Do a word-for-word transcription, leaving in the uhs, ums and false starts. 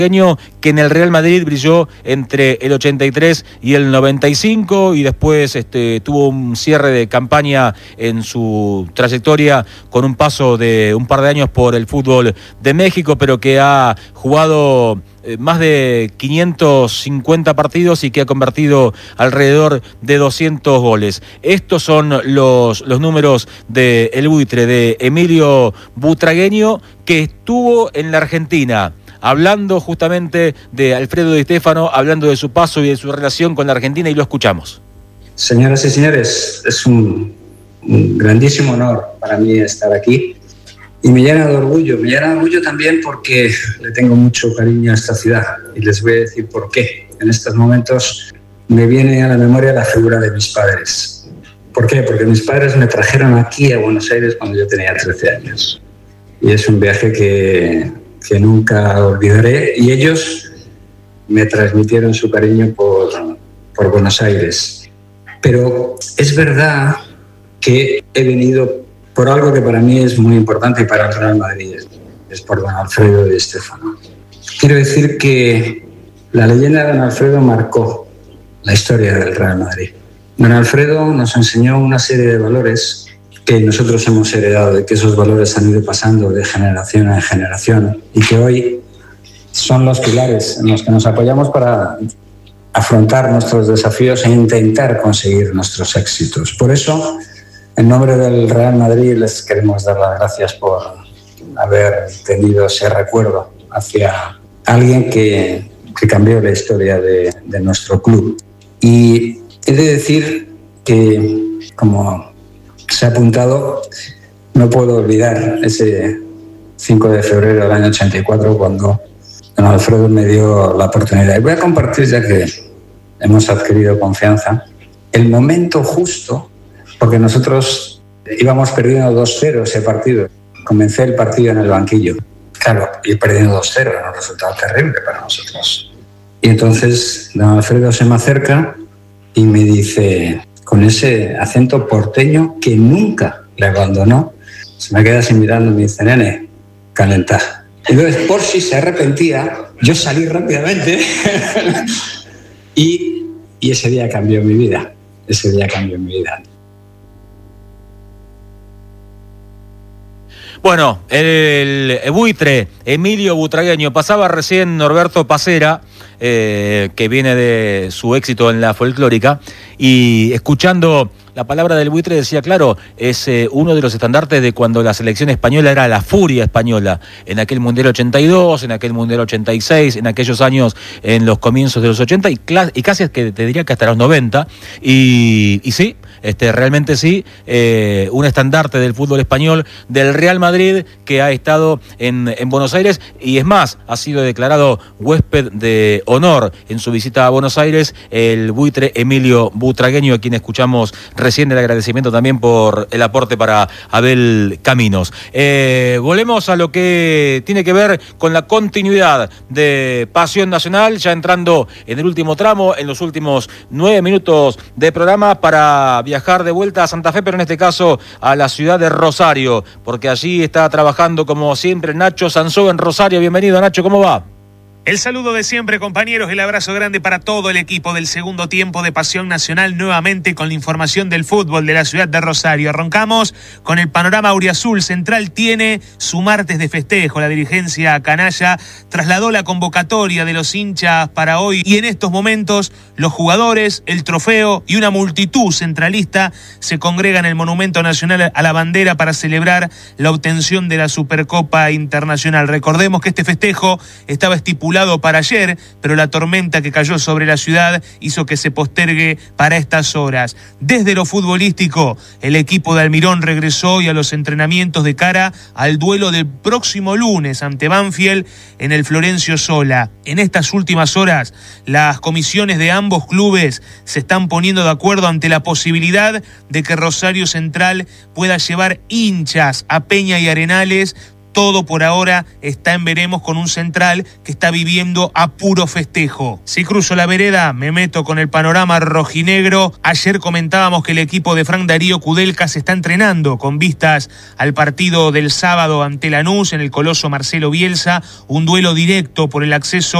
que en el Real Madrid brilló entre el ochenta y tres y el noventa y cinco y después este, tuvo un cierre de campaña en su trayectoria con un paso de un par de años por el fútbol de México, pero que ha jugado eh, más de quinientos cincuenta partidos y que ha convertido alrededor de doscientos goles. Estos son los, los números de El Buitre, de Emilio Butragueño, que estuvo en la Argentina, hablando justamente de Alfredo Di Stéfano, hablando de su paso y de su relación con la Argentina, y lo escuchamos. Señoras y señores, es un, un grandísimo honor para mí estar aquí y me llena de orgullo. Me llena de orgullo también porque le tengo mucho cariño a esta ciudad y les voy a decir por qué. En estos momentos me viene a la memoria la figura de mis padres. ¿Por qué? Porque mis padres me trajeron aquí a Buenos Aires cuando yo tenía trece años y es un viaje que... que nunca olvidaré, y ellos me transmitieron su cariño por, por Buenos Aires. Pero es verdad que he venido por algo que para mí es muy importante y para el Real Madrid, es por don Alfredo Di Stéfano. Quiero decir que la leyenda de don Alfredo marcó la historia del Real Madrid. Don Alfredo nos enseñó una serie de valores que nosotros hemos heredado, de que esos valores han ido pasando de generación en generación y que hoy son los pilares en los que nos apoyamos para afrontar nuestros desafíos e intentar conseguir nuestros éxitos. Por eso, en nombre del Real Madrid, les queremos dar las gracias por haber tenido ese recuerdo hacia alguien que, que cambió la historia de, de nuestro club. Y he de decir que, como se ha apuntado, no puedo olvidar ese cinco de febrero del año ochenta y cuatro cuando don Alfredo me dio la oportunidad. Y voy a compartir, ya que hemos adquirido confianza, el momento justo, porque nosotros íbamos perdiendo dos cero ese partido. Comencé el partido en el banquillo. Claro, ir perdiendo dos cero era un resultado terrible para nosotros. Y entonces don Alfredo se me acerca y me dice, con ese acento porteño que nunca le abandonó, se me queda así mirando y me dice, nene, calentá. Entonces, por si se arrepentía, yo salí rápidamente y, y ese día cambió mi vida. Ese día cambió mi vida. Bueno, el, el buitre Emilio Butragueño, pasaba recién Norberto Pacera, eh, que viene de su éxito en la folclórica, y escuchando la palabra del buitre decía, claro, es eh, uno de los estandartes de cuando la selección española era la furia española, en aquel Mundial ochenta y dos, en aquel Mundial ochenta y seis, en aquellos años, en los comienzos de los ochenta, y, y casi es que te diría que hasta los noventa, y, y sí, este, realmente sí, eh, un estandarte del fútbol español, del Real Madrid, que ha estado en, en Buenos Aires, y es más, ha sido declarado huésped de honor en su visita a Buenos Aires, el buitre Emilio Butragueño, a quien escuchamos recién el agradecimiento también por el aporte para Abel Caminos. Eh, volvemos a lo que tiene que ver con la continuidad de Pasión Nacional, ya entrando en el último tramo, en los últimos nueve minutos de programa, para viajar de vuelta a Santa Fe, pero en este caso a la ciudad de Rosario, porque allí está trabajando como siempre Nacho Sansó en Rosario. Bienvenido, Nacho, ¿cómo va? El saludo de siempre, compañeros, el abrazo grande para todo el equipo del segundo tiempo de Pasión Nacional, nuevamente con la información del fútbol de la ciudad de Rosario. Arrancamos con el panorama auriazul. Central tiene su martes de festejo. La dirigencia canalla trasladó la convocatoria de los hinchas para hoy y en estos momentos los jugadores, el trofeo y una multitud centralista se congregan en el Monumento Nacional a la Bandera para celebrar la obtención de la Supercopa Internacional. Recordemos que este festejo estaba estipulado para ayer, pero la tormenta que cayó sobre la ciudad hizo que se postergue para estas horas. Desde lo futbolístico, el equipo de Almirón regresó hoy a los entrenamientos de cara al duelo del próximo lunes ante Banfield en el Florencio Sola. En estas últimas horas, las comisiones de ambos clubes se están poniendo de acuerdo ante la posibilidad de que Rosario Central pueda llevar hinchas a Peña y Arenales todo por ahora está en veremos con un Central que está viviendo a puro festejo. Si cruzo la vereda, me meto con el panorama rojinegro. Ayer comentábamos que el equipo de Frank Darío Kudelka se está entrenando con vistas al partido del sábado ante Lanús en el Coloso Marcelo Bielsa, un duelo directo por el acceso